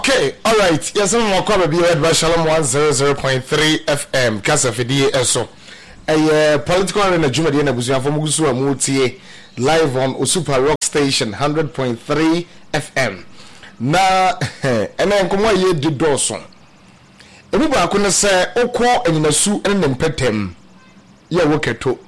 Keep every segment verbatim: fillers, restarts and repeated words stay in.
Okay, all right. Yes, I'm more probably heard by Shalom one hundred point three F M. Casa Fidi Eso. A political arena Juma Diana Buzia from Musu Mutie live on Super Rock Station one hundred point three F M. Na, and then come ye did Dawson. Everybody couldn't say, O call and in a suit and then pet him. Ya work at two.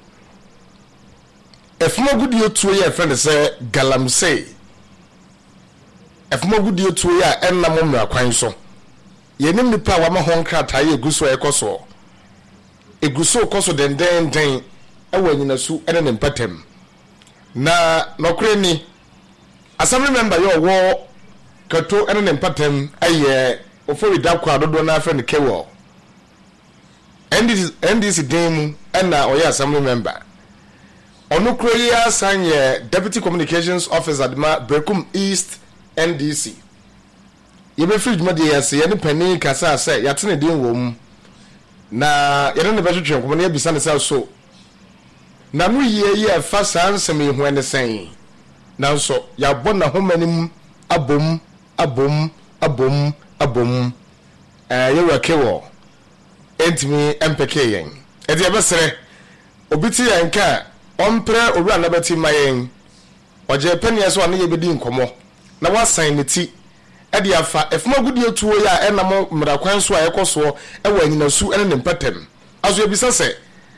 If more good you to your friend say, Galam say. If more good you to ya and na mumra kwan so ye nim ni pa wa ma hon krata ye guso e koso e guso koso den den den e wanyina su ene ne mpatem na nokre ni assembly member yo wo kato ene ne mpatem aye ofori da kwa dodo na afre ne kewo N D C dem na oya assembly member onukro ya sanye deputy communications officer adma Brekum East N D C. You be free made yes, any penny kasa say yatene din wom. Na yere ne beto twen ko ne bisa ne say so. Na no ye ye fa sansem e hu ene sen. Na so ya bo na homanim abom abom abom abom. Eh ye wake wo. Entimi empeke yen. E de besere obiti yen ka ompre owura na beti mayen. Oje penny so ane ye bedi nkomo. Na wasan ne ti e de afa efuma gudie tuo ya enam mrakwan so ayekoso e wanyina su ene ne mpatem aso ye bisa se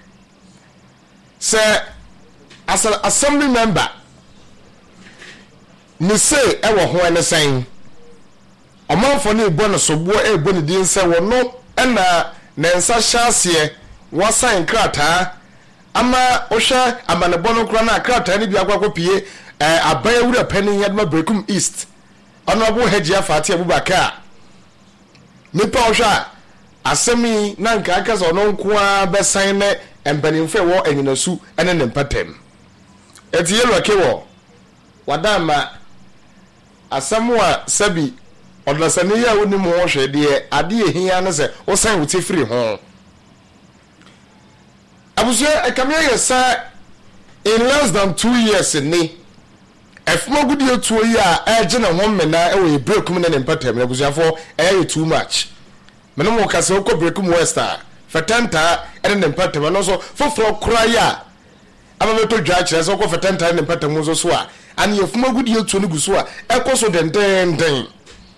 se as an assembly member ni say e wo ho ene san omanfo ne ebo no sobo e ebo ne din se wo no ena ne nsa hyase wasan krata ama ohwe amanebo no kra na krata ne bi akwakopie eh abaya wura penny yadma Brekum East honorable Hejia Fati Abubakar nipa ohwa asemi na nka aka so no nkoa besan ne empanimfe wo anyinasu ene ne mpatem eti yelo kewo wadama asamu a sabi odlasani ya woni mu hwe de ade ehia ne se osan wuti free ho abuso ekamye yesa in less than two years ni if mo good you two year e gina ho mena e we Brekum ne mpatem na busuafo e too much mena mo kase ko Brekum Wester fatanta e ne mpatem no so foforo kura ya amabeto dwa kire so ko fatanta ne mpatem so so a an if mo good you two ne guso a e ko so den den den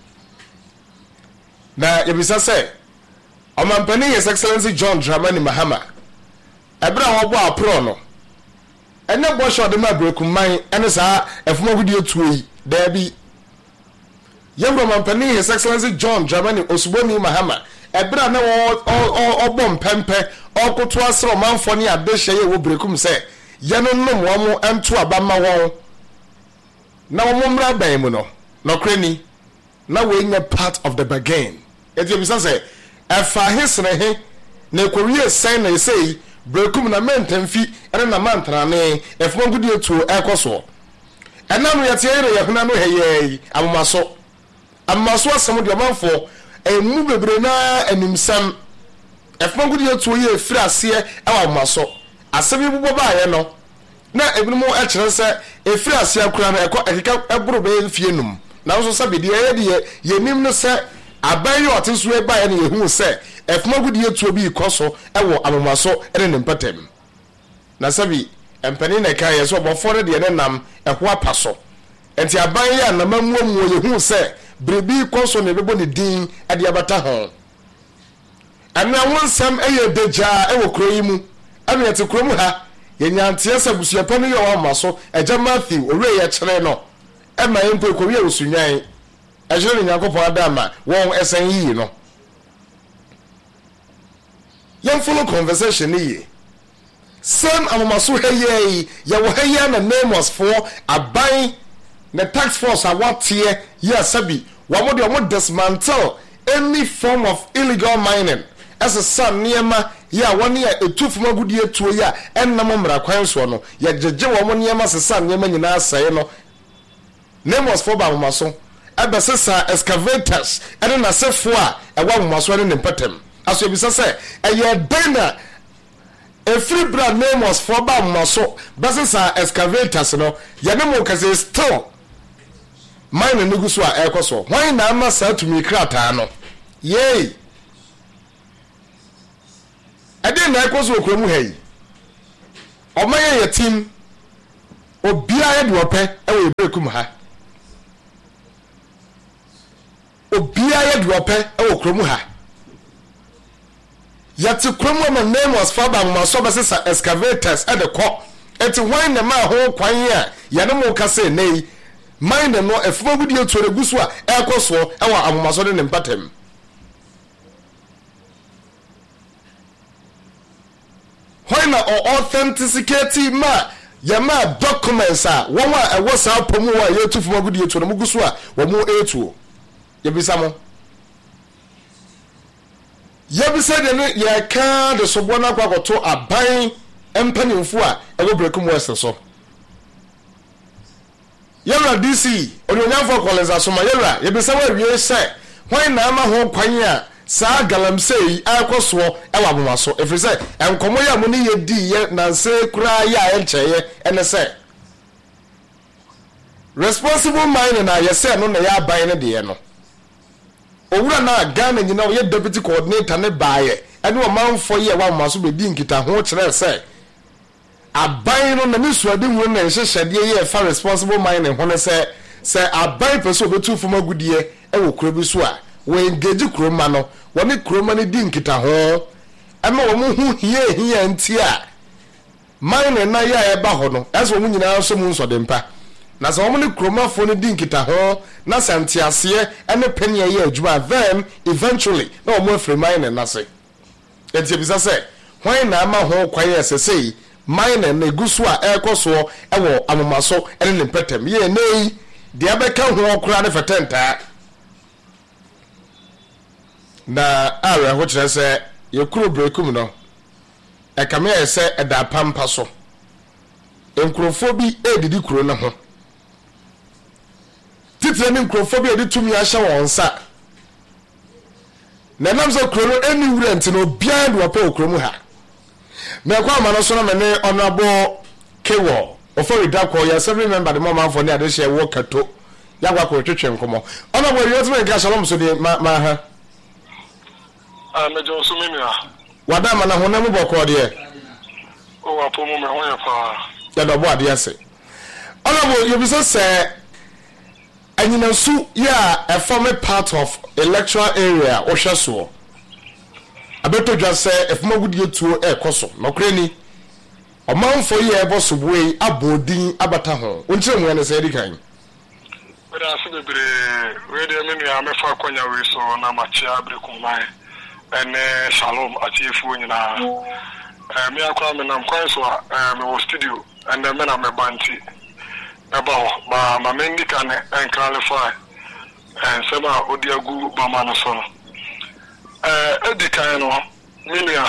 na ye bisa se o mampani His Excellency John Dramani Mahama ebra ho bo apro no ene bo sho de ma Brekum man ene sa efuma gudie tuoi da bi yewro mampani His Excellency John Dramani Osuboni Mahama ebra na o obom pempe okoto asro manfo ne adehye ye wo Brekum se ye no no mo mo ento abama won na wo mra ban mu no nokreni na we nya part of the bargain eti bisa se efa hisne he na ekowie sen na sei Brekum na mentemfi ene na mantrane efuma gudie tuo ekoso enanu yete yere ye huna no heye amomaso amomaso asem de manfo emu bebre na animsam efuma gudie tuo ye firi ase e wa amomaso asem bubo ba ye no na ebinumo e kire se e firi ase akura na ekọ ekeka eburu be fie num na so sabe de ye de ye nim no se abayo otesu e ba ye na ye hu se efuma gudie tuo bi koso ewo amomaso ene ne mpatem na sabi empani na kai so bofore de ne nam eho apaso enti aban ya na mamuamu ye hu se brebi koso ne bebo ne din ade abata ho ana wonsam eye deja ewo kroyi mu anu yete kromu ha ye nyantie sa busuapa no ye wa maso eja Matthew owe ye kire no e ma ye mpo kowie osunwan ejere ne Yakobon adama won esen yi no yan follow conversation here. Some amomaso heye ya wo heye na name was for aban na tax force a what here ya sabi wa mo de mo dismantle any form of illegal mining as a son niema ya woni ya etufuma gudie tuo ya ennam mra kwan so no ya jeje wo mo niema se san niema nyina asai no name was for ba amomaso abesesa excavators ene na sefo a e wa amomaso ne mpatem aso ebisa se eye dena a free brand name was for ba maso basesa excavators no ya ne mo kase still mine no guso a ekoso hwan na ama sa tumi krata no yey ade na ekoso okromu hayi omaye yatim obia ye de ope e we brekum ha obia ye de ope e wo kromu ha yati kromu ma name was father ma so be say excavators e de ko eti hwan na ma ho kwan ya ya ne mo ka say nei mind no efuma gudi etuore guso a ekoso e wa amomaso de ne mpatem hwan na authenticity ma ya ma documents a won a ewo sa pomu wa ye tufuma gudi etuore mu guso a wo mu etuo ye bisa mo ye bisa de ne ye ka de sobo na kwakoto aban empanimfu a ewo brekum west so yera D C onyonyafo koleza soma yera yebisa wa wie se hwan na ama ho kwan a saa galamsey akoso e wa bomaso efrise enkomo ya mu ne yedi ye nanse kura ya encheye ene se responsible mind na yese no na ya ban ne de no owura na Ghana nyina wo ye deputy coordinator ne baaye ene o manfo ye wa bomaso be di nkita ho kire se aban no na misuade hu na nhyehyede ye fa responsible mind ne hono se se aban person obetu fuma gudie e wo kuro bi so a we engage kuroma no woni kuroma ne di nkita ho ama wo mu hu hie hie nti a mind na ya e ba ho no eso wo nyina so mu nsode mpa na se wo ne kuroma fo ne di nkita ho na santi ase ene penia ye adwuma then eventually na wo mu afre mind na se enti bisa se hwan na ama ho kwaye esesei mine na guso a ekoso ewo amomaso ene ne petem ye nei de abeka ho okura ne fetenta na ara ho kire se ye kuro brekum no e kame ye se eda pampa so enkrofo bi edidi kuro na ho titire ne enkrofo bi editumi ahya wonsa na namso kuro no eni wura ntino bia de wapo okuro mu ha me kwa amano so na me ne honorable Kewo ofori dakwo ya seven member the mama for ne ade she wo kato ya gwa ko twetwe nkomo honorable you tell me ga shalom so de ma ha ah me jo so me mia wada ma na honam boko de o wa po mo me ho ya pa ya do bo ade ase honorable you be so say anyinasu ya a former part of electoral area o hweso abeto dwase efuma gudie tuo ekoso nokreni omanfo ye eboso buei abodin abata ho onche mu ene se dikan weda se bebre weda menu ya mefa kwanya we so na machia abrekum mai ene shalom atifu nyina eh me akwa me nam kwan so eh me wo studio ene me na me banti eba ho ba ma me ndika ne en clarify en sema odiagu ba ma no so no eh edikan no minia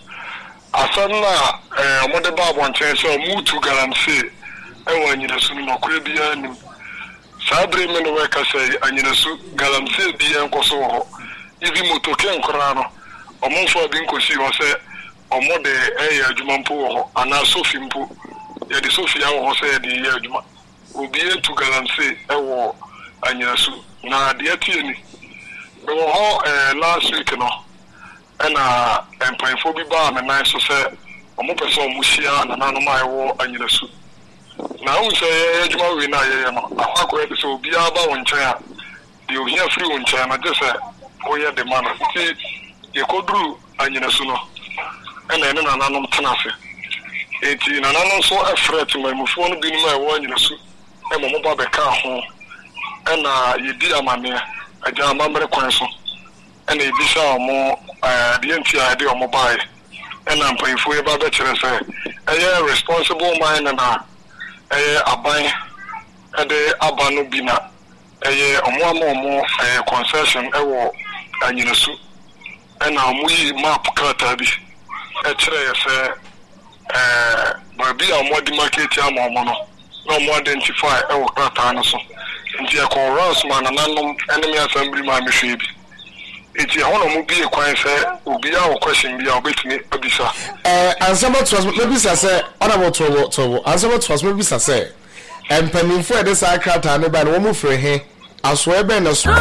asanna eh omode ba bonchen so mutu garancy e wa nyina sunu no kure bia nim sabre me no we ka say anyina su garancy bia enkoso ho ibi motoke nkora no omonfo bi nkosi ho se omode e ya adwuma mpo ho ana sofi mpo ya di sofi ya ho se di ya adwuma obi etu garancy e wo anyina su na de atieni be ho eh last week no ena empanfo bi ba me nan so se omo pese omo hia na nanu mai wo anyina su na un se adwuma we na ye no akwa e se obi aba won nchen a de ohia free won nchen na je se o ye de man ti ye kodru anyina su no ena ene na nanu tenase eti na nanu so efret mai mufo no bi ni mai wo anyina su e mo mo ba be ka ho ena ye di amane aja amamre kwan so ena ebisa omo eh de ntia de omo bai ena mpanfo e ba be kire se eye responsible mind na eye aban ede abanu bi na eye omo ama omo eh concession ewo anyinasu ena omo yi map kata bi e kire ye se eh ba bi omo di market ama omo no no omo identify ewo kata no so nti e kon runs man nanom enemy assembly ma me hwe bi eti hono mu bi e kwan se obi a wo question bi a obetini abisa eh ansaba trust maybe say honorable to to ansaba trust maybe say empanimfo e de sa krata ne ba no mo frɛ he aso ebe na so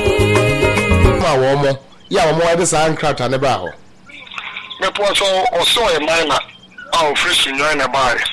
ma wo mo ya wo mo wa de sa nkrata ne ba ho me po so o so e minor a free sunyan na ba re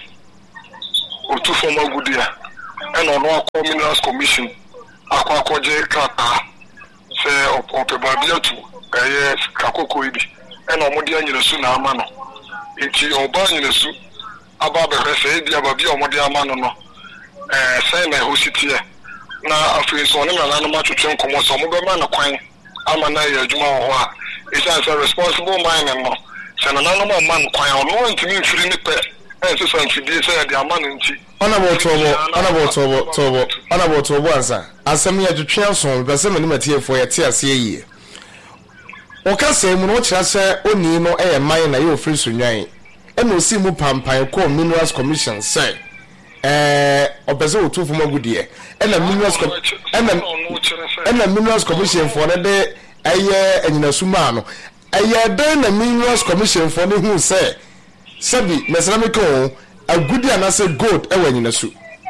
o tu fo magudia e no no akọ minerals commission akọ akọje krata se o pe ba bia tu eh kakoko ibi e no mo de anyere su na ama no enti oba anyere su aba be se di aba bia o mo de ama no no eh sai na hositie na afei so ne na na ma twetwe nkomo so mo be ma na kwan ama na ya adwuma ho a it's a responsible man no se na na no man kwan no ntimi mfiri ne pe e so so mfidi se ya de ama no nti ona bo tobo ona bo tobo tobo ona bo tobo ansa asem ya twetwe aso be se me ne matie fo ya te ase yi o ka se mu no kira se oni no e man na ye ofri sunwan e no si mu pampan ko minerals commission say eh obese otu fo magudie e na minerals e na e na minerals commission for na de eye anyina suma no eye de na minerals commission for ne hu say sabi mesramiko agudi anase gold e wanyina su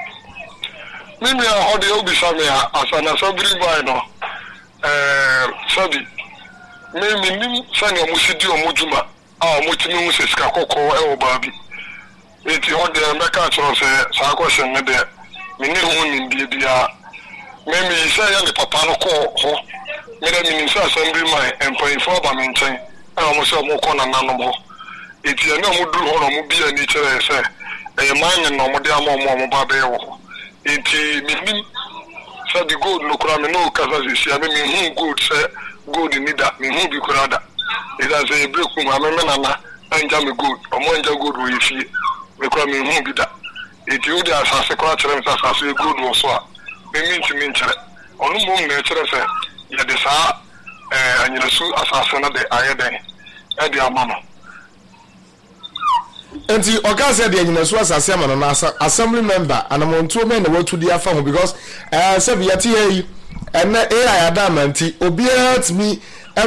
mimi a hodi obi samia asana sabri boy no eh sabi mimi nim sani omusidi omujuma a omutimi hu sesika kokko e obabi eti hodi meka choro se sa question ne de mini hu ni bia bia mimi say ya ne papa no ko ho mere mini say assembly man employee for ba menchen e omuso omukọ na nanom ho eti ene omuduru ho no mu bia ni chere se e man no mo de ama mo mo ba be wo eti mini say the gold no kura me no kaza si ya me hu gold say gold ni da me hu bi kura da ida say break mu ame me nana anja me gold omo anja gold wo yefie me kura me hu bi da eti o de asase kura chere me asase gold wo so a me minti min chere onu mo me chere se ya de sa eh anyina su asase na de ayeden e de ama no enti oga se de anyina su asase ama no na assembly member anamonto me na watu di afa ho because eh se bi yati yi ene e ayadamanti obi help me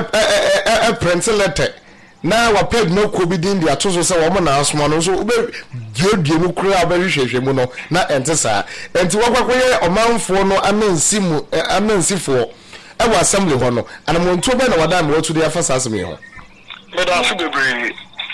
a print letter na wa peg no ko bi din dia to so se wo mo na asoma no so be diedie mu kura ba hwehwehwe mu no na ente saa enti wakwakoye omanfo no amensi mu amensifo e wa assembly ho no anamonto be na wada me watu di afa sase me ho me da su bebre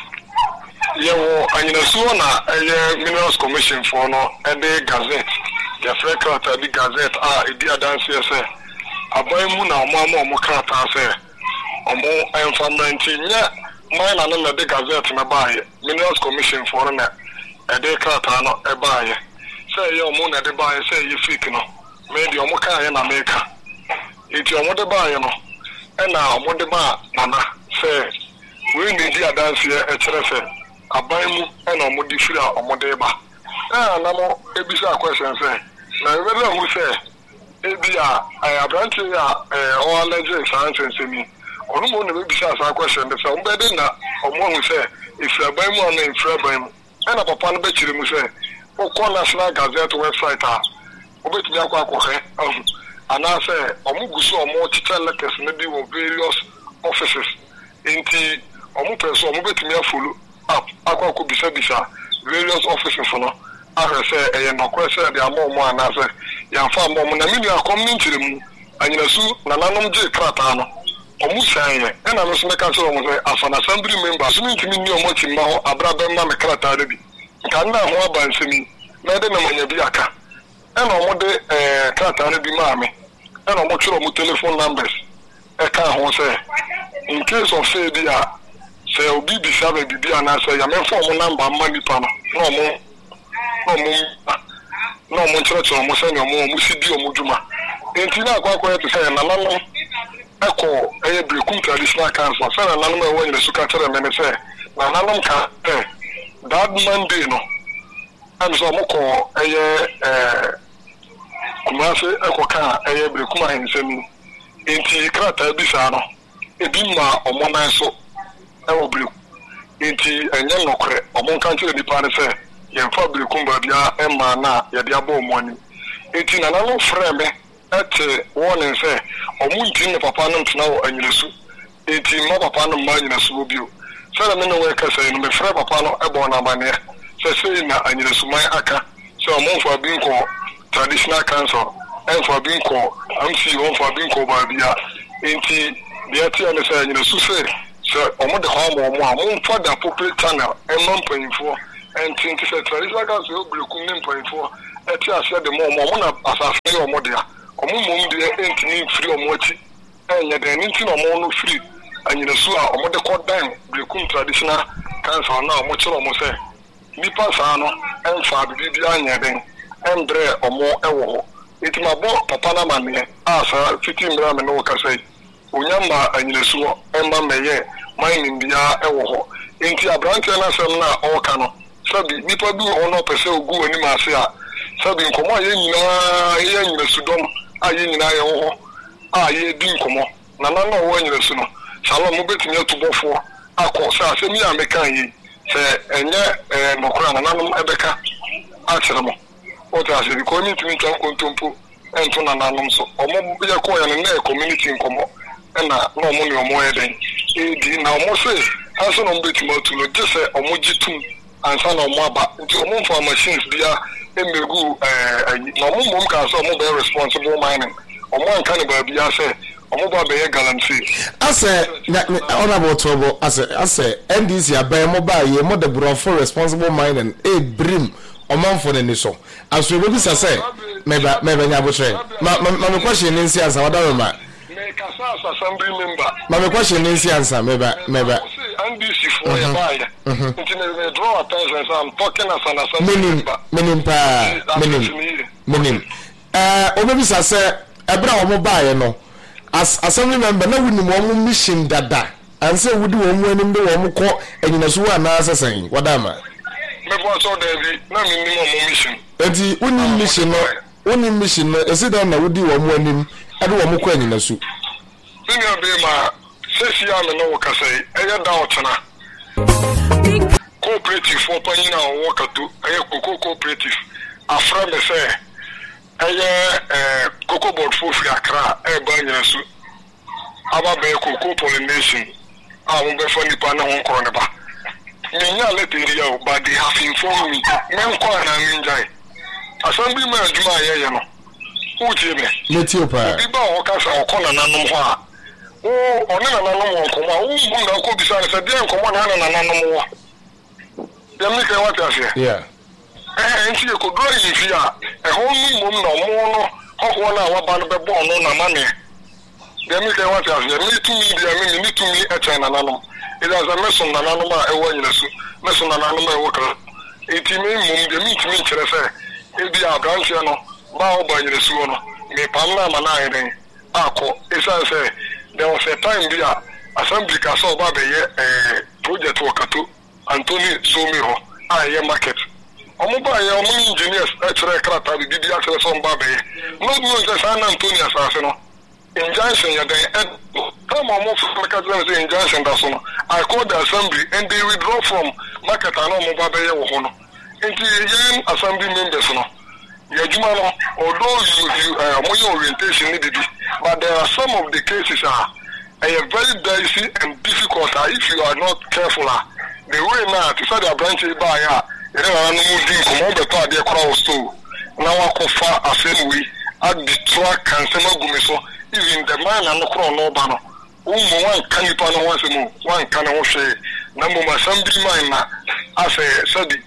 yewo anyina su na eye minerals commission for no e de gazette ya frequent di gazette a e di adanse se abai mu na omo omo omo krata se omo environment nya mai na na de gazette na baie minerals commission for na e de krata no e baie se ye omo na de baie se ye fake no me di omo ka ye na meka eti omo de baie no e na omo de ba nana se we ni di adanse e kire se abai mu e na omo di fira omo de ba eh na mo ebisa question se na we be hu se ebia abranche ya eh o allergy science semi onu mo na be bisa sa question de se o be de na omo hu se ifra ban mu na ifra ban mu e na papa no be chire mu se o ko National Gazette website a o be tumi akwa akwa ana se omo guso omo teacher letters na di wo various offices enti omo person omo be tumi follow up akwa ko bisa bisa various offices no ahwe se e no ko se de amo mo ana se ya fa mo mo na mini community mu anyina su na nanom je krata no omu sanye e na no so meka so mo se afana assembly member so ntimi ni omo chi ma ho abrabe ma me krata re bi nka na ho abansemi na de na manya bi aka e na omo de eh krata re bi ma me e na omo chiro mo telephone numbers e ka ho se in case of say dia se obi bi sabe bibi ana se ya me fo mo number ma ni pa no no mo no mo no mo chiro chiro mo se ni omo mo si di omo djuma enti na akwa akwa to say na nanu eko eye brekum traditional council say na nanu me wo nyere suka tere me say na nanu ka eh that Monday no am so mo ko eye eh kumase eko ka eye brekum ahensem enti krata bi sa no ebi ma omo nan so e wo brekum enti enye nokre omo kan tere nipa ne say yen fa brekum ba bia e ma na ye dia bo mo ani enti na nanu frɛ me ete warning say omunti ne papa no ntena wo anyinesu enti ma papa no ma anyinesu obio sɛ me no we ka sɛ no me frɛ papa no e bo na mane sɛ sɛ na anyinesu man aka sɛ omonfo abinko traditional council and for being called, I'm seeing one for being called by the anti the Ati and the San, you know, Susan. So, on the home or more, for the appropriate channel, and one point four, and twenty cents. It's like I said, Blue point four. Ati I said the more, more as I say, or more there. Or more, the ain't free or more, and yet an inch or more free. And you know, so I'm what they call them, Blue traditional cancer now, much almost say. Nipa Sano, and Fabi Diana, and Dre or more ewo. It's my boy, Papa Mani, as a fifteen gram and Oka say. Unyamba and Yesu, Emma Maye, mine in the Ewo, into a branch and a semna or cano. Sabi, Nipa do or no percent go any Marcia. Sabi, come on, yen in the Sudom, I yen in Iowa, ah, ye ding come on. Nana, when you soon. Salon mobile near to Bofo, I call Sassi, I make a say, and yet, Mokran, and Anam Ebeka, Achelamo. What I said, the community in Tumpu, and Tonanam, so, or mobile coin and their community in Como. And no money or more than eighty now. Mostly, as an bit more to just say, or Mojitum and San or Maba, to a month for machines, they are in the goo, no more cars or mobile responsible mining, or one cannibal be I say, or mobile bay galancy. I say, honorable trouble, I say, I say, and this year by mobile, ye mother brought for responsible mining, a brim. A month for the Niso. As we will say, maybe, maybe I will say, my question is, yes, I don't know. Assembly member. My question is answer, maybe, maybe. And this is for a buyer. It's draw attention. I'm talking as an assembly member. Meaning, meaning, meaning. Uh, Obisa say, Abra mobile, no. As assembly member, no one mission that and say we do one winning the one call and in a swan answer saying, what am I? Maybe what's all there, no minimum mission. And the only mission, only mission is it on the do one winning. I do want to in the soup. Senior Bema says, I'm a no say, I doubt. Cooperative for Panina Walker to a cooperative. A friend say, a cocoa board for Fiacra, a banyan soup. Our bay cocoa pollination. I will be funny pan on Cornaba. Mina let it go, but they have informed me. Men call and enjoy. Assemblyman Juma, Uti me. Letiopa. Biba Okasa Okona Nanumwa. Oh, on an animal come out. Who could be signed a damn common and animal. They make a what I say. Yeah. And she could go in here. A whole woman no more. How one hour about the bone on a money. They make a what I say. Me to me, they mean to me a China animal. It has a mess on an animal, a one mess on an animal worker. Eighty million, the meat meat, I say. It be a branch, you know. Bao by the Suno, me Pamela Manai, Ako, as I say, there was a time there, Assembly Castle Babe, a project worker to Anthony Sumiro, I am market. Omoba, your engineers, actually, Crata, the D D S on Babe, not knowing the San Antonio Assassino. Injunction, you're going come on more from the injunction, that's all. I called the assembly and they withdraw from market and Omoba Hono. Into the young assembly members. Yajumano, although you, you uh, more orientation needed, but there are some of the cases are uh, very dicey and difficult uh, if you are not careful. Uh, the way now, to say the branch by uh, you know, moving from all the part of the crowd too. Now I can far a same way at the track and some gumiso, even the man and the crown no banner. Um, one can you pan once a more, one can also number my assembly mine as a study.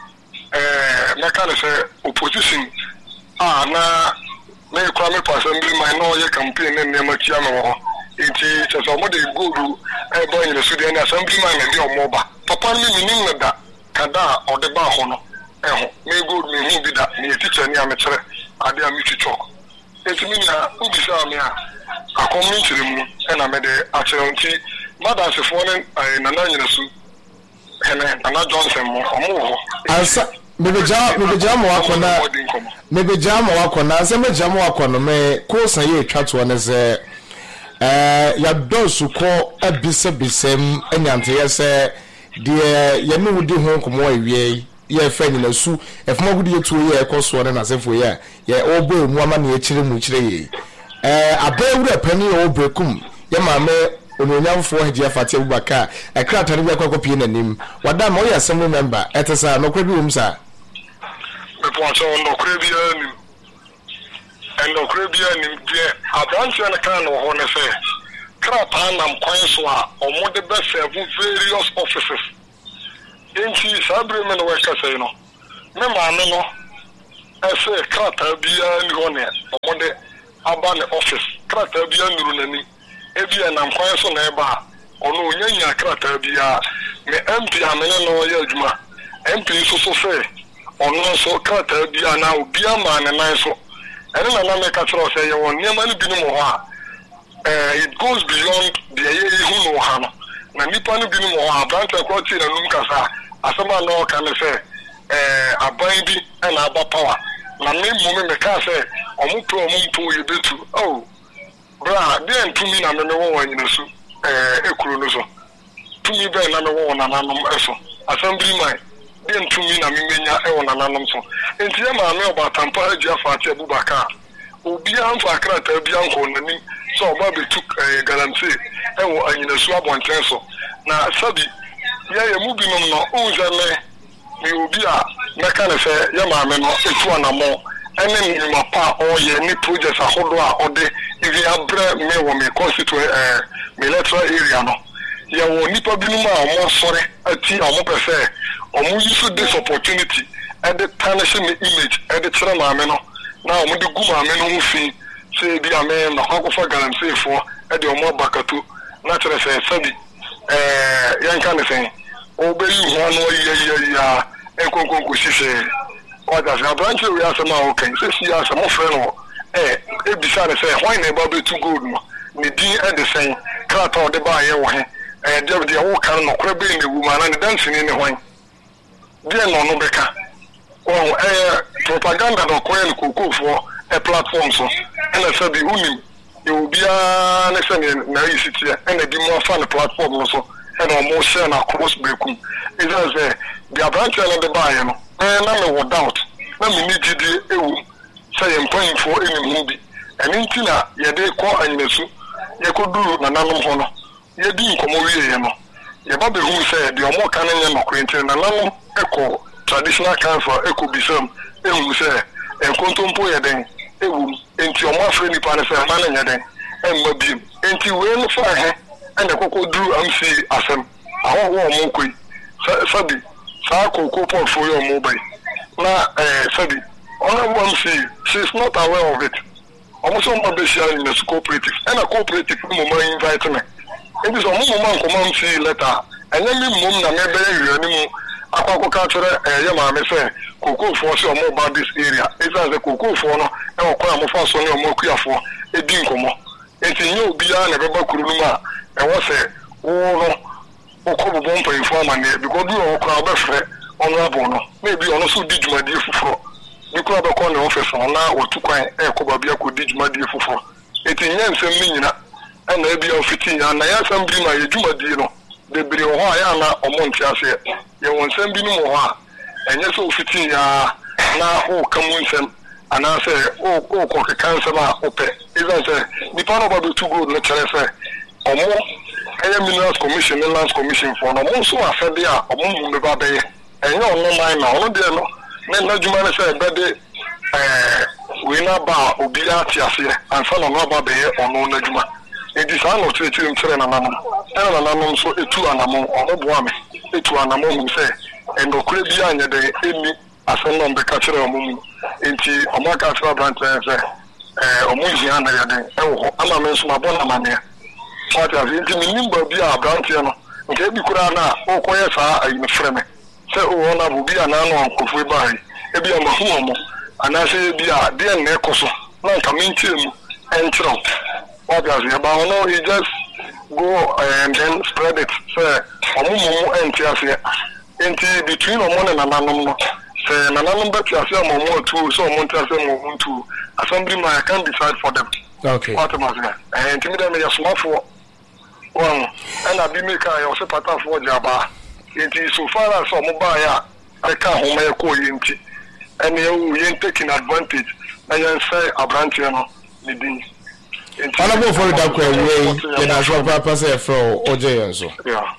Uh, my kind of opposition. Ah, na me kwame assembly my no ye campaign and never chiano. It is somebody go to a boy in the Sudan assembly man and your moba. Papa me meaning that Kada or the Bahono. Eh, may go me who be that near teacher near me. I dare me to talk. It's me now, who be me. I come into the moon and I made a actually. Madam, if one in a nine suit. And I Johnson more. Answer. Maybe jam, maybe jam wako na, maybe jam wako na, sema jam wako na me kosa ye chatu waneze, eh ya dosu ko ebise bisem enyante yese die ye no wudi ho komo awie ye fa nyina su efuma gudi yetu ye ekoso na nasefo ye ye obo emu ama na ye kire mu kire ye eh abawura pani ye obrekum ye maame ononyamfo hajia Fatia Abubakar ekra tani bi akwa pie nanim wada ma oya assembly member etesa no kwa bi wum sa me ponso no kwa bi anim and the Caribbean a branch and a can of honor say Krapan and Coinswa or more the best of various offices. In she Sabriman workers, you know. Memano, I say Krata be a honor or more the Aban office, Krata be a Nurunani, Ebian and Coinson Eba, or no Yanya Krata be a me empty Ameno Yajma, empty so say, or no so Krata be a now be a man and I so. And then I make a throw say, you want near money binimoha. It goes beyond the who know Hano. Nanipan binimoha, branch of Quatin and Lumcasa, as a man law can say, a baby and a power. Na name woman the car say, or Mupo Mumpo you bit to. Oh, bra, then to me, I'm the one in the soup, a cruiser. To me, then I'm the one and I'm also. Assembly mine. Then to me, I'm in Ewan and Anamson. And Tiama, I know about Tampere Jaffa Bubaka. Obian for a crater, Bianco, and so Bobby took a guarantee. And in a swab one chancel. Now, Sabi, yeah, moving on no Ozame, you will be a mechanic, Yamameno, it's one or more. And then in my pa or any projects a whole or day, if you have bread, may or may constitute a military area. Ya wo nipa binuma omo sore ati omo prefer omo use this opportunity and the tarnish me image and the tire maame no na omo de gu maame no fi say bi ame na kwakofa guarantee for e de omo bakatu na tere say sabi eh yanka ne sen obeyi ho no ye ye ya enkonkonko sise o da say branch we asema okay say si asema friend no eh e bisa ne say why na ba be too good no ne din e de sen krata o de ba ye wo he eh David ya wo kan no kora be ne woman na dancing ni hwan dia no no beka oh eh propaganda do ko en kokofo e platform so ena sabi unim e obia na se na yisiti ena di mo fa na platform no so ena mo share na cross breakum it is eh the branch na the buy no eh na me without na me need di ewu say employing for any movie and intina ye dey call anyesu ye ko duru na nanom ho no ye di nkomo wiye no ye ba be hu say the omo kan nya no kwente na nanom eko traditional council eko bisam ehu say enkontompo ye den ewu enti omo afre ni pa na say ma na nya den emma biem enti we no fa he and the koko duru am see asem awo wo omo koi sabi sa koko portfolio omo bai na eh sabi ona wo am see she is not aware of it almost on my basic in the cooperative and a cooperative mo invite me. Ebi so mo man ko man see letter enya mi mum na me be yiri ni mu akwako ka tere eh ya ma me say koko fo so mo ba this area is as the koko fo no e okwa mo fa so ni mo kuafo e di nkomo enti nye obi a na be ba kuru nu ma e wo say wo no okobo bompa informa ne because do okwa be fre onu abo no maybe ono so di djumadi fufuro biko be ko ne office na otukwan e ko ba bia ko di djumadi fufuro enti nye nsem mi nyina and maybe of fifteen and I have some dream. I do my deal. The Brio Hoyana or Montias. You want some Binoa and yes, so fifteen now. Oh, come with them and I say, oh, oh, cocky cancer, open. Is I say, the part of the two good lecturers say, or more. I am Minerals Commission, the Lands Commission for no more. So I said, they are among the Babe and you're no mind now. No, then no, you might say, but we now bar Obiatias and son of Babe or no Najuma. It is an alternative in Serena Mamma, and an so a two animal or Boame, a two animal who say, and no Caribbean day, Amy, as a long the catcher of Mumu, into Omaka branch and say, or Muziana, oh, I'm a man, my bonamania. What has it in nimble be a branchiano, okay, Bikurana, oh, Koyasa, in the frame. Say, oh, Ona will be an annual of Webai, a be a Mahuamo, and I say, be a dear Necoso, not coming to him, and Trump. What does he about? No, he just go and then spread it. Say, Omumu and Tiasia. Into between a money and anonymous. Say, an anonymous Tiasia, Momo, two, so Montasia, Momo, two. Assembly, I can't decide for them. Okay. What am I? And to me, they are small for one. And I be make I also part of what Jabba. It is so far as Omobaya, I can't home a call into. And you ain't taking advantage. And you say, a branch, you know, the Honorable for that way, the national purpose for O J and so. Yeah.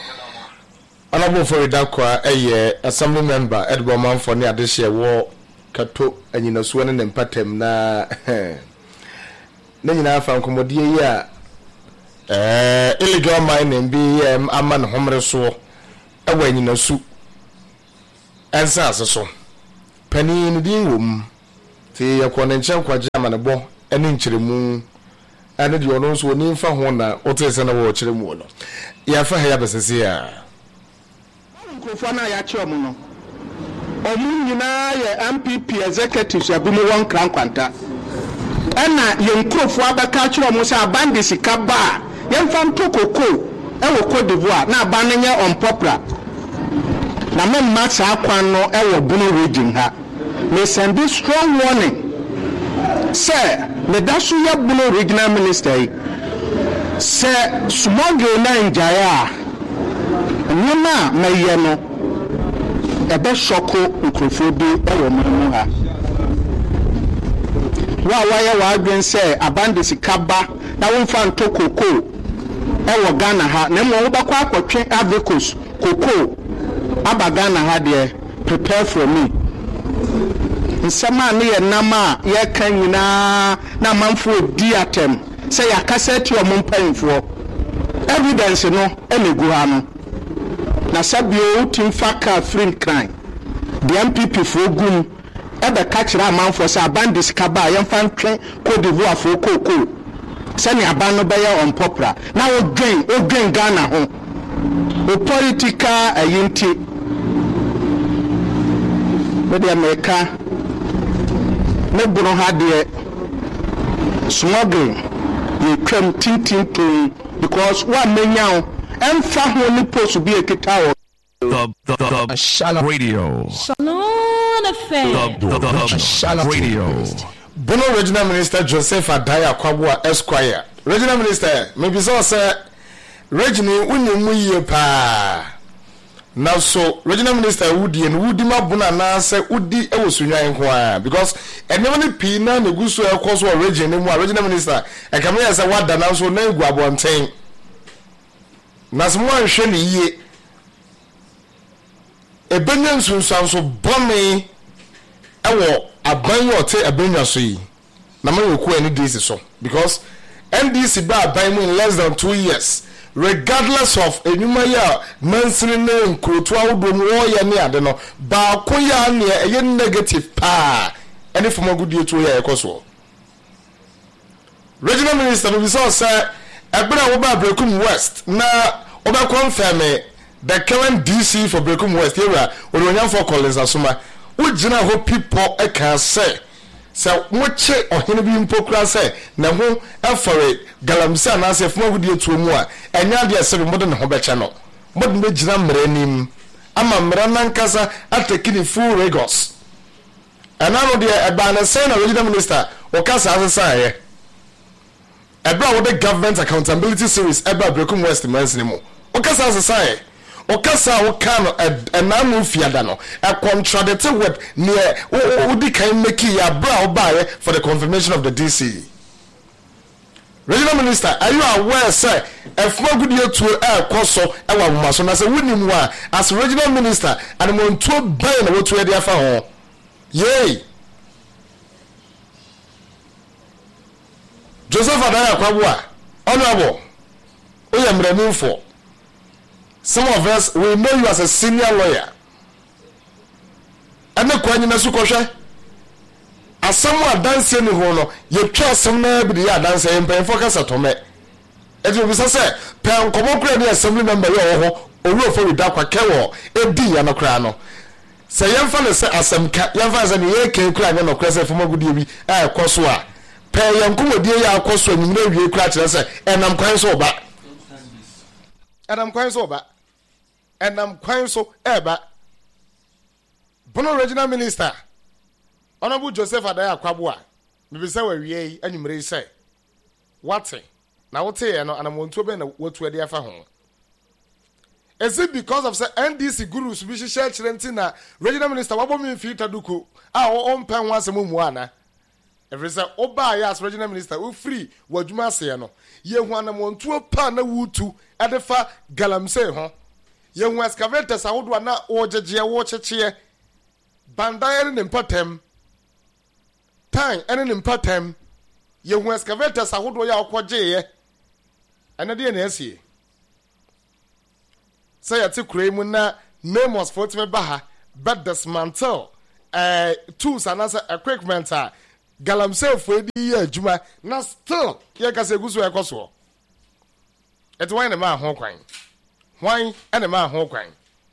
Honorable for that a assembly member Edward Manford near this year war kato anyina so ne mpatem na na nyina fa nkomodie yi a eh illegal mining bi em ama ne homre so ewa anyina su ensa aseso pani ne din wom ti yakone nchen kwaje ama ne bo ene nkyeremu ane di ono so ni mfa ho na otese na wo kyeremu no ya fa ha ya besese ya nkrofo na ya che omo no omu nyina ye M P P executives abumu won krankwanta ana ye nkrofo abaka kyerɛ omo sɛ abande sika ba ye mfa ntokoko e wo Cote d'Ivoire na abane nye on popra na memma saa kwan no e wo bunu region ha me send strong warning sir me dasu ya bunu regional minister yi sɛ smuggle na njaya nyoma meye no ebe shoko nkrofo bi ewo mu ha wa wa ya wa adwen se abande sika ba na wonfa ntokoko ewo Ghana ha na mo wo bakwa akotwe avicos koko aba Ghana ha de prepare for me nsema ne ye nama ye kan nyina na manfo di atem se ya kaseti o mo mpanfo evidence no emegu ha no na sabio utim faka free crime the M P P for gum ebe kachira amanfo se abandis kaba yemfa ntwe Cote d'Ivoire for koko se ne aban no be on popra na o dwen o dwen Ghana ho o political ayinti be de America ne buno ha de smuggling you come tintin to because one menyan emfa ho ni post bi ekita the the, the, the Shalom Radio. Shalom F M. The, the, the, the Shalom Radio. Bono Regional Minister Joseph Adaya Kwabua Esquire. Regional Minister, maybe so say Regional unyimu ye pa. Now so Regional Minister Woody and Woody Mabuna na say Woody e wosunya enko because enemy pi na neguso e koso region mu Regional Minister e kam ya say wada na so na egu abonten. Na so mo anhwe ne yie ebenya nsunsan so bome ewo aban yo te ebenya so yi na ma yoku any days so because N D C ba aban mu in less than two years regardless of enuma ya mansini ne nkrotu awodom wo ye ne ade no ba ko ya ne eye negative pa any form of good to ya ekoso Regional Minister bi so say ebra wo ba Brekum West na oba confirm the current D C for Brekum West area Oronya for Collins Asuma ugina ho people e can say say moche ohene bi mpokura say na ho efore galamse na say fuma gudie tuo mu a enya de ese mo de ne ho beche no mo de gina mranim ama mra nankasa atakini full Lagos anano de eba na say na Regional Minister o kasa asesa ye ebra wo the government accountability series eba Brekum West mansi mo o kasa asesa ye okasa wo kan enanu fiada no a contradict with near udi kan make ya bra obaye for the confirmation of the D C. Regional Minister, are you aware say if mo good year to e koso e wa mo so na say wunim wa as Regional Minister and mo nto ban na wo to e dia fa ho yey Joseph Adaya Kwabua honorable oyamrani for some of us, we know you as a senior lawyer. And the question is, as someone dancing in Hono, you trust some neighbor, you are dancing and paying focus at home. It will be say, Pan Comocracy Assembly member, or rule for Dakwa Kewo, a D and a crano. Say, young fellows say, as some young fellows and the A K clan and a crescent from a good year, a Koswa. Pay young Kumo dear Koswa, and you know you crash and I'm quite so back. And I'm quite so back. And I'm quite so ever. Bono Regional Minister, Honorable Joseph Adaya Kwabua, maybe say we ye and you may say, what's it? Now what say, and I'm going to be what we're there for home. Is it because of the N D C gurus, which is shared Chilentina, Regional Minister, what mean Fita Duku, our own pen once a mumwana? Every say, Oba, yes, Regional Minister, we free, what you must say, no. Ye one among two partner wood to Adefa Galamse, huh? Young excavators, I would want to order Gia watch a chair. Bandayan in Potem, time ene ne mpatam ye hu excavators ahodo ya okwoje ye ene de na asie say ya te kure mu na nameless for me baha but dismantle uh tools and as equipment a galamsey for di ye adwuma na still ye ka se guso ekoso et why na ma ho kwan why ene ma ho kwan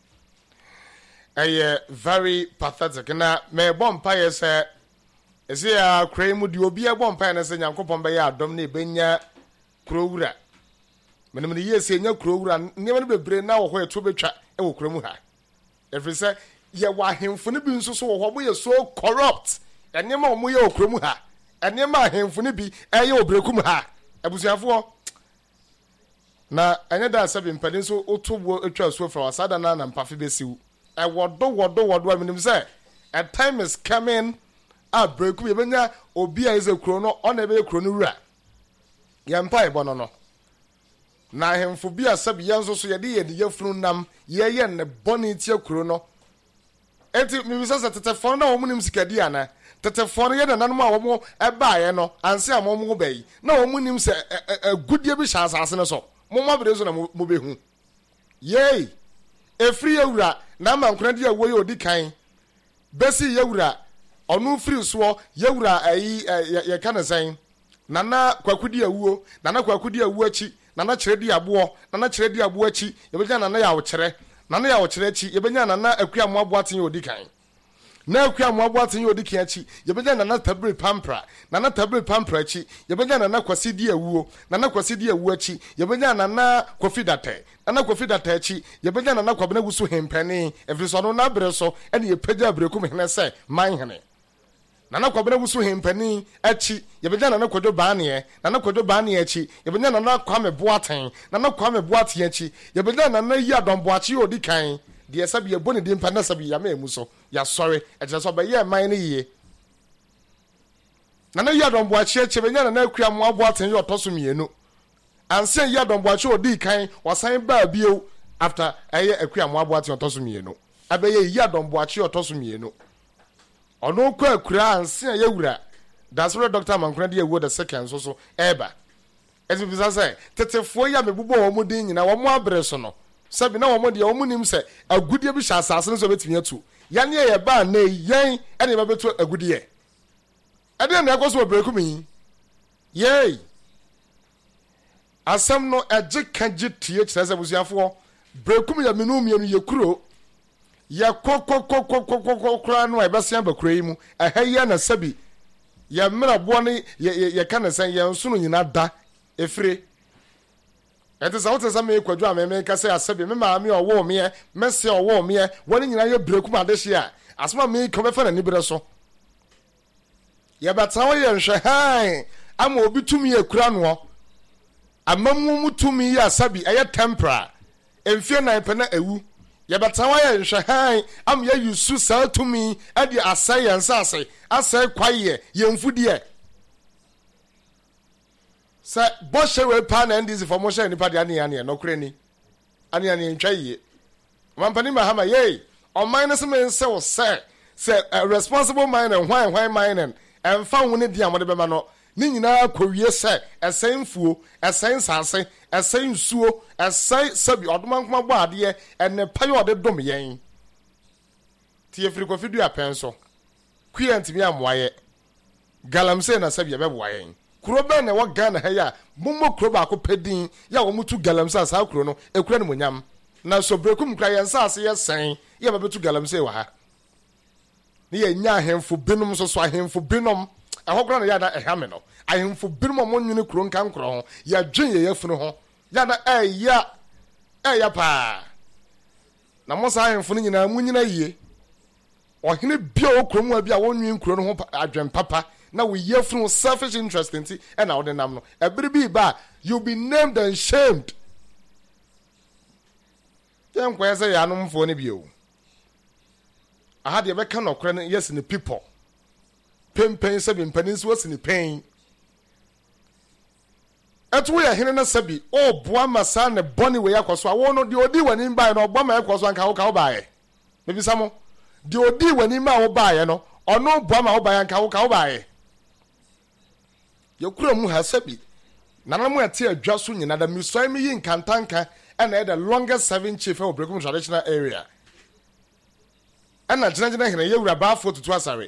eh very pathetic na me bompa ye say ese ya kure mu di obi e bompa na se nyankopon be ya adom na ebenya kurowura menem ne ye se nya kurowura ne me bebre na wo ho eto betwa e wo kure mu ha every say ye wa hemfo ne bi nso so wo ho ye so corrupt ene ma wo ye wo kure mu ha ene ma hemfo ne bi e ye obreku mu ha abusuafo na ene da sabi mpade nso otobo etwa so fra wasada na na mpafe besiu e wodo wodo wodo aminim say a time is coming a breaku ye benya obi a eze kuro no ona be kuro no wura ye mpa e bono no na hemfo bi asabi yanso so ye de ye de yafunu nam ye ye ne boni tie kuro no enti mi bisa sa tetefon na omunim sikadi ana tetefon ye na nanom a wo e baaye no anse am mo bai na omunim se agudie bi sha asase ne so mo mabere so na mo behu yey efri yewura na mankona de awo ye odi kan besi yewura onu free so yewura ayi ye kana san nana kwakudi awuo nana kwakudi awuo achi nana kyeredi abo nana kyeredi abo achi yebenya nana ya wo kyere nana ya wo kyere achi yebenya nana akua mo abo aten ye odi kan na akua mo abo aten ye odi kan achi yebenya nana tabre pampra nana tabre pampra achi yebenya nana kwasidi awuo nana kwasidi awuo achi yebenya nana kofidate nana kofidate achi yebenya nana kwabena gusu hempani efriso no na bre so ene ye pagya breku mehne se man hene nana kwabena gusu hempani achi yebenya nana kwadwo baane nana kwadwo baane achi yebenya nana kwame boaten nana kwame boaten achi yebenya nana yi adombo achi odi kan de sabi ye boni de mpa sabi ya memu so ya sorry eje so ba ye man ne ye nana yi adombo achi achi yebenya nana akua mo aboaten ye otoso mienu anse yi adombo achi odi kan wasan ba bio after eye akua mo aboaten otoso mienu abeye yi adombo achi otoso mienu ono kwa akura anse ya wura that's where Doctor Mankuna de ewo the second so so eba ezi bisa say tetefo ya mebubo wo mu din nyina wo mu abre so no sabi na wo mu de wo mu nim se agudie bi sha asase no so betimi atu ya ne ye ba na yen ene ba betu agudie ade na ekoso obreku mi yey asam no age kaje tie kyerese busuafo breku mi ya menu mienu ye kuro ya kokokokokokokra no ebesian bakura yi mu ahaya na sabi ya mra bo ne ye kana san ye nso nyina da efre ete sa wote sa me kwadwo ameme ka se asabi me ma me owo me me se owo me woni nyina ye breku ma de hia asma me ko be fa na ni bre so ye batawo ye nhwe han ama obi tumi ekura no amamu mutumi ya asabi aye tempera emfie na epena ewu yabatawa ya nhwehan am ya yusu sa tumi ade asai yansase asai kwaye yemfudie sa boshe we pa na ndizi for motion ni pa de ane ane no kure ni ane ane ntwaye mampani mahama ye o minus men se wo se se responsible mine and why why mine and fa woni dia mo de be ma no ni nyina kowie se esenfuo esensase esensuo esai sabi odomankoma bo ade ene paye ode dom yen tie firi ko fidu apenso kwient mi amoaye galamse na sabi be bo yen kuro be na wo Ghana ha ya mommo kuro ba ko pedin ya wo mutu galamse asa kuro no ekura ne monyam na so brekum kra yen sase ye sen ye ba betu galamse wa ha ni ye nya ahemfo binom so so ahemfo binom ahokra na ya na ehame no ahemfo binom mo nwene kuro nkan kro ho ya dwen ye yafunu ho ya na eya eya pa na mo sa ahemfo nyina munyina yie ohene bia okro mu bia wo nwin kuro no ho adwen papa na we yafunu selfish interest nti e na wo de nam no ebere bi ba you be named and shamed yen kwa say ya no mfo ne bio aha de be kan okro ne yes ni people pempen sabi mpaninsi wasi ni pen etu ya hene na sabi o boa masa ne boni we yakoso awo no de odi wani mba no obama yakoso anka wo ka wo baaye me bisa mo de odi wani ma wo baaye no ono boa ma wo baaye anka wo ka wo baaye yekura mu ha sabi nana mu ate adwa so nyina da misoi me yin kantanka and the longest serving chief of Brekum traditional area and na gyina gyina hene yewura ba fo tutu asare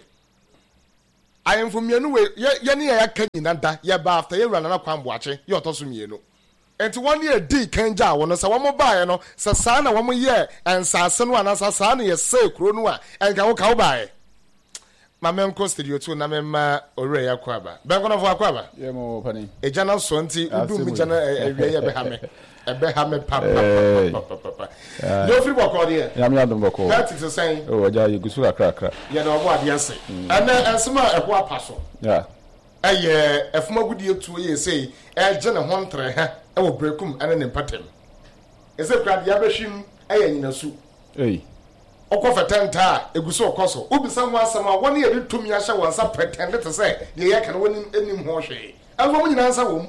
ayemfo mienu we ye ne ya kan nyina da ye ba after yewura nana kwamboache ye otoso mienu enti one year di kanja wono sa womo baaye no sa sa na womo ye ensase no anasa sa na ye se kuro no a enka wo ka wo baaye Mamemko studio two na memma ore ya kwaba. Ben kono fo akwaba? Ye mo pani. E jana so nti udu mi jana ewie ye be ha me. E be ha me pam pam pam. No free work on here. Ya me adom boko. That is saying. Oh, aja ye gusu akra akra. Ye na obo ade ase. And ensema e ho apaso. Yeah. Eye efuma gudi etu ye say e je ne ho ntre ha e wo brekum ene ne patem. Ese krad ya be hwim eye nyinasu. Eh. Okofa tenta eguso okoso ubisa ho asem a woni ye tumi ahye wonsa pretend to say ye ye kan woni enim ho hwe alfa mu nyina ansa wom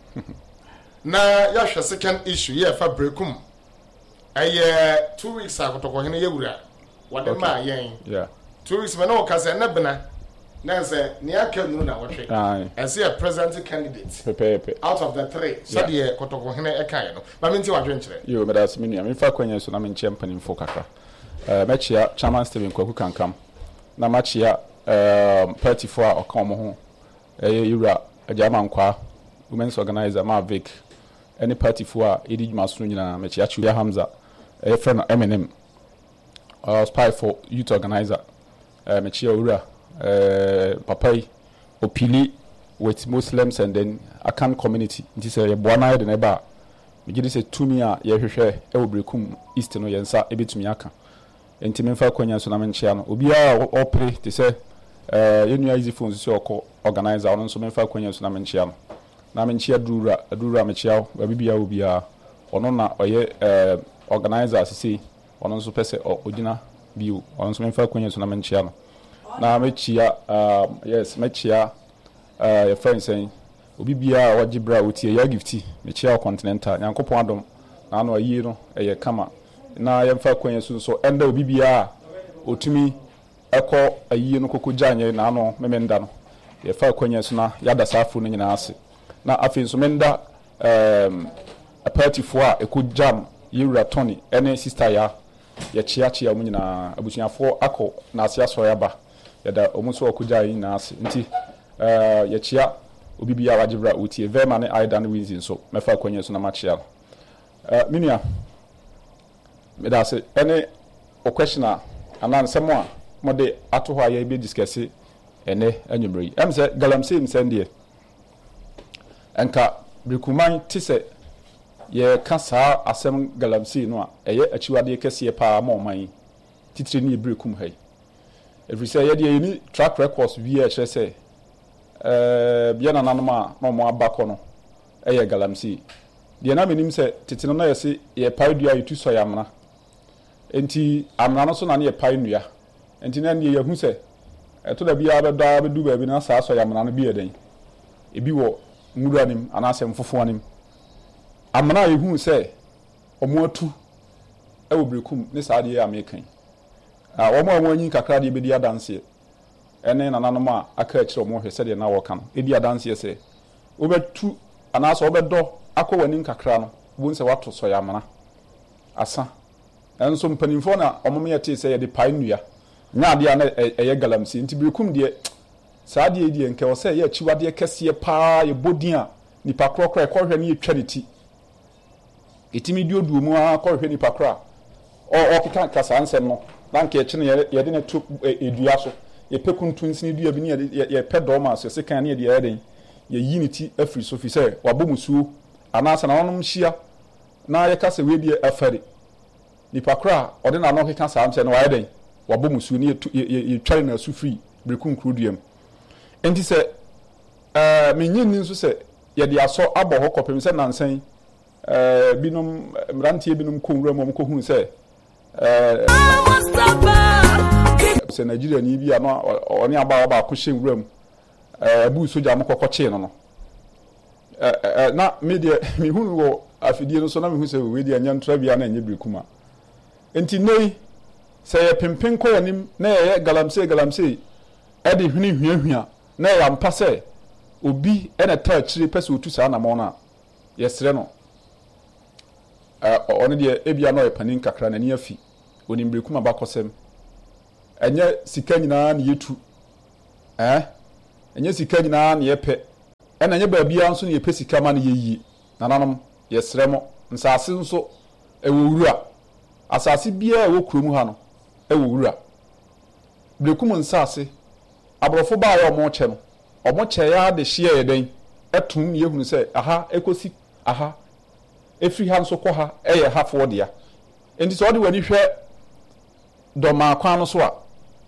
na ya hwe second issue ye fa brekum aye two weeks akotoko hene yewura wode ma yen yeah two weeks me no kase na bena na say ne aka nuru na wohwe I see a president candidate pepe out of the three so de kotoko hene e kan no ba menti wadwen kire yo me das menu me fa kwanya so na me nche mpanim fo kakra Uh, mechia chairman Steven Kwaku kankam na machia um party for okom ho eh yura ajama nkwa women's organizer Mavic any party for edi maso nyina mechia Chuya Hamza eh friend M N M uh spy for youth organizer uh, mechia ura uh papai opili with Muslims and then Akan community nti say boana de na ba me gidi say tumi a ye hwehwe e obrekum east no yensa ebetumi aka enti memfa kwanya so na menchia no obi a opre te se eh yenu easy phones so oko organizer ono so memfa kwanya so na menchia no na menchia durura durura mechia ba bibia obi a ono na oye eh organizer asisi ono so pese ogina biu ono so memfa kwanya so na menchia no na mechia um yes mechia eh your friend saying obi bia wagibra otie ya gifti mechia continental yankopon adom na no ayi no eye kama na yemfa kwanya so so enda obi bia otumi ekọ ayi no kokoja anye na no memenda no yefa kwanya so na yada safu no nyina ase na afi so menda um a party for a ekojam yura Tony ene sister ya ye chia chia mu nyina abusuafo akọ na ase aso ya ba yada omuso okoja yi na ase nti uh ye chia obi bia wagibra otie vema ne aidan wins so mefa kwanya so na machia uh minia me da say any o questioner anan semo a mo de ato ho aye be discuss ene anwumre am say galamsey msendie enka brekuman ti se ye kasa asem galamsey no a eye achiwade kese pa ma oman titire ni brekum hai every say ye de ni track records wi e say eh bia na nanoma ma mo abako no eye galamsey de na menim say titino na ye se ye paidua yitu so yamna enti amna no so na ne pai nua enti na ne ye hu se eto da bia be da be du ba bi na sa so yamna no bi eden ebi wo nguranim anase mfofo anim amna ye hu se omo atu e wo brekum ne sa de amekan a omo omo anyi kakra de be di adanse ene na nanom a aka akire omo hwe se de na wo kan e di adanse se obetu anase obedo akọ wani kakra no bu nse wato so yamna asa enso mpanimfo na omome yete se ye de pai nua nya ade na eye galamsey nti brekum de saa de die nke wo se ye achiwade kese pa ye bodin a nipa krokro e kohwe ne etwa ne ti etimi di odu mu a kohwe nipa kra o o kika kasa ansem no na nke echi ne ye de ne to edua so ye pekuntun sini dua bi ne ye ye pedo ma so se kan ne ye de ye den ye yi ne ti afri so fi se wabomusuo anasa na wonom hia na ye kasa we die afari nipa kra ode na no keka saa mse no wa yeden wabo musu ni ye tware na su free brekum kruduam enti se eh menyin ni nso se ye de aso abo ho kopem se nansan eh binom mrantie binom konwura mom ko hu se eh se Nigeria ni bia no oni aba aba ko hye nwuram eh bu soja mo kokkoche no no eh na media mi hu wo afidie no so na mi hu se we dia nyantra bia na nye brekuma enti nei se ye pempen ko yanim na ye galamsey galamsey e de hwini hwiahwia na ya mpa se obi ena ta chire pese otu sa na mo na yesre no eh ono de ebia no epanin kakra na ni afi onimbrekum abakosem enye sika nyina na yetu eh enye sika nyina na yepe ena enye baabia nso na yepe sika ma na yeyi nananom yesre mo nsase nso ewo wura asase bia ewo kurom ha no ewo wura brekum nsase abrofo ba ya omo che no omo che ya de hie yeden etum ye hunu se aha ekosi aha efri ha nso kɔ ha eye ha fo dia enti so de wani hwɛ dɔma kwan no so a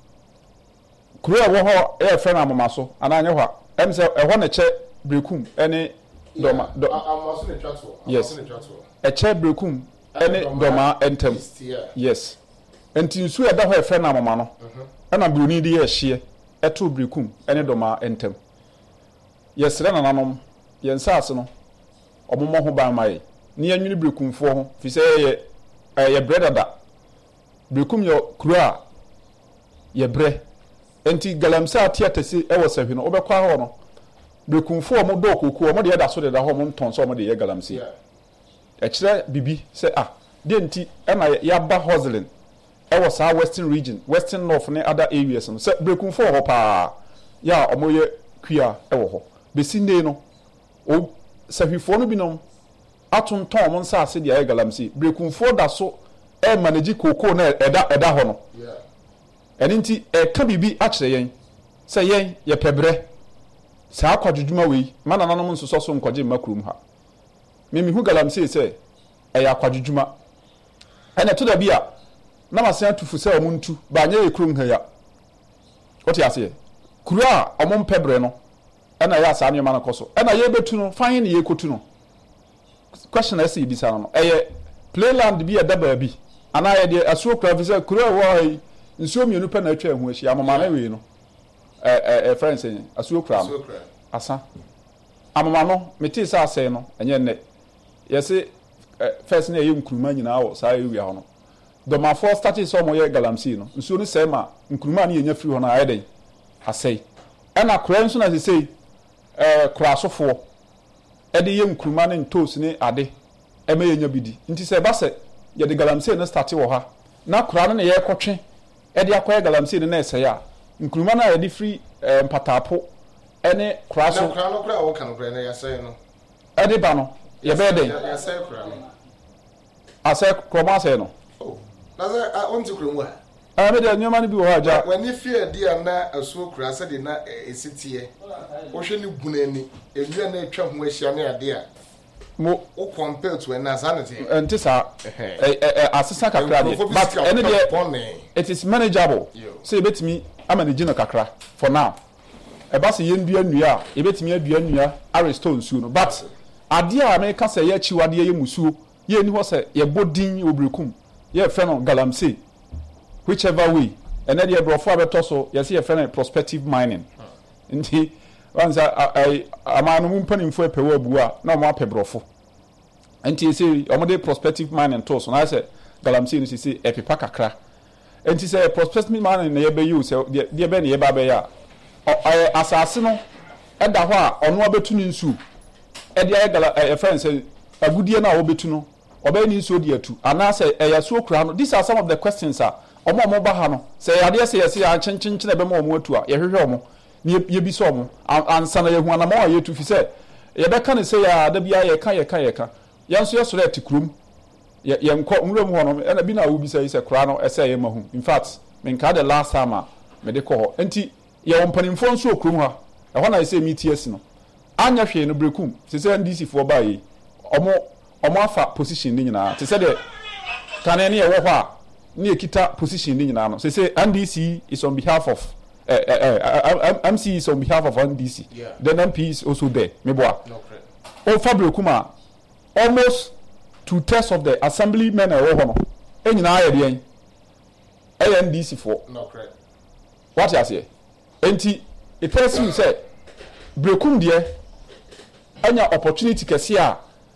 kuro a wɔ hɔ e fɛ na mama so ana anye hɔ em sɛ ɛhɔ na kyɛ brekum ɛne dɔma amaso ne twato yes ɛkyɛ brekum ɛne dɔma entem yes enti nsu ɛda hɔ e fɛ na mama no ɛna broni de yɛ hye ɛto brekum ɛne dɔma entem yɛsrɛ nananom yɛnsa ase no ɔmomɔ ho ban mai ni anwini brekumfo ho fi sɛ yɛ yɛ bredada brekum yɛ kuro a yɛ bre enti galamsa atiatase ɛwɔ sahwe no obɛkɔ hɔ no brekumfo ɔmo dɔ kokoo ɔmo de yɛda so de da hɔ ɔmo ntɔn so ɔmo de yɛ galamsi ɛkyerɛ bibi sɛ ah de enti ɛna yɛaba hustling ɛwɔ saa western region western north ne other areas no sɛ brekumfo hɔ paa ya ɔmo yɛ kua ɛwɔ hɔ besi ne no o sahwifo no binom atontɔn mo nsa ase de ayɛ galamsi brekumfo da so e manage kokoo na ɛda ɛda hɔ no ɛne nti ɛka bibi akyerɛ yɛn sɛ yɛn yɛ pɛbrɛ saa akwadwudwuma wei mana nanom nso so nkɔgye makurum ha mimi hu galamsi sɛ ɛyɛ akwadwudwuma ɛna to da bi a na masen atufu sɛ ɔmo ntu ba nyɛ yɛ kurum ha ya ɔte ase kuro a ɔmo mpɛbrɛ no ɛna yɛ asa nneɛma no kɔ so ɛna yɛ betu no fan ne yɛ kotu no question na ɛsɛ bisa no ɛyɛ playland bi ɛda baabi ana yɛ de asuo kura fi sɛ kuro ɛwɔ yi nsuo mienu pɛ na atwa ɛho ahyia amama na wei no ɛ ɛ ɛ friends ɛyɛ asuo kura no asa amama no mete sɛ asɛe no ɛnyɛ nnɛ yɛsɛ ɛ first na ɛyɛ nkuruma nyinaa wɔ saa area hɔ no dɔmafoɔ started sɛ ɔmo yɛ galamsey no nsuo no sɛɛ ma nkuruma no yɛnya firi hɔ no ayɛ dɛn asɛe ɛna kura nso na sesei ɛɛ kura asofoɔ ɛde yɛ nkuruma ne ntoos ne ade ɛmɛ yɛnya bi di nti sɛ ɛba sɛ yɛde galamsey no start wɔ ha na kura no na yɛ kɔtwe ɛde akɔyɛ galamsey no na ɛsɛe a nkuruma no a yɛde firi ɛɛ mpataapo ɛne kura so na kura no kura a wɔka no kura no yɛsɛe no ɛde ba no yɛbɛyɛ dɛn yɛsɛe kura no asɛe kurɔmɔ asɛe no na sɛ ɔnte kura mu a ɛmɛ de nneɛma no bi wɔ hɔ agya w'ani fie di a na asuo kura sɛ de na esi teɛ wohwɛ ne guna ani ewia na atwa ho ahyia ne ade a mo o compare to na sa ne te ɛnte saa ɛ ɛ asesa kakra de but ɛne deɛ it is manageable so yɛbɛtumi amanage no kakra for now ɛba sɛ yɛn dua nnua a yɛbɛtumi adua nnua arestore nsuo no but adeɛ a meka sɛ yɛ akyiwadeɛ yɛ musuo yɛ ni hɔ sɛ yɛbɔ din obrekum yɛ fɛ no galamsey whichever way and then the brofo abeto so you see a friend prospective mining nti once I amanu mu mpanimfo epewa bua na mo apɛ brofo nti you see omode prospective mining to so na say galamsey no see epipa kakra nti say prospective mining na ye be you say de be na ye ba be ya asase no ɛda hɔ a ɔno abetu ne nsu ɛde ayɛ gala e friend say agudie na obetu no obɛ ni nsu odi atu ana say ɛyɛ kura no. These are some of the questions are omo omo ba ha no sɛ yade sɛ yɛse ya kyenkyenkyen na bɛma omo atu a yɛhwehwɛ omo ne yɛbi sɛ omo ansa na yɛhu anama a yɛtu fi sɛ yɛbɛka ne sɛ ya da bia yɛka yɛka yɛka yɛnso yɛsɔrɔ ati kurom yɛnkɔ nwura mu hɔ no ɛna bi na wo bi sɛ sɛ kora no ɛsɛ yɛ mahu in fact menka the last time a me de kɔ hɔ enti yɛwɔ mpanimfo nso kurom ha ɛhɔ na yɛsɛ mi ts no anya hwee no brekum sɛ sɛ N D C foɔ ba yi omo omo afa position ni nyinaa te sɛ de kane ne yɛwɔ hɔ a ni ekita position ni nyina no say say N D C is on behalf of uh, uh, uh, M C is on behalf of N D C yeah. Then M P is also there me boa no correct o Fabio Kuma almost two thirds of the assemblymen e wo ho no e nyina aye de en e N D C for no correct what you say enti it tells you say brekum de anya opportunity kese a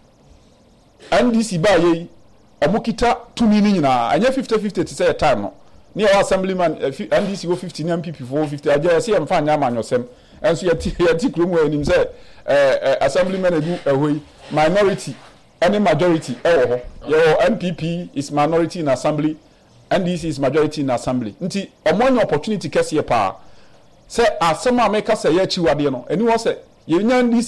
N D C ba ye omukita tumi ni nyina anya fifty fifty to say time no ne our assemblyman N D C wo fifty ne M P P for fifty aja say em fa nya amanyosem ɛnso yɛti yɛti kurom wɔ anim sɛ ɛɛ assemblyman egu ɛhɔ yi minority ɛne majority ɛwɔ hɔ yɛwɔ N P P is minority in assembly N D C is majority in assembly nti ɔmo anya opportunity kɛseɛ paa sɛ asɛm a meka sɛ yɛakyi wadeɛ no ɛni wɔ sɛ yɛnya N D C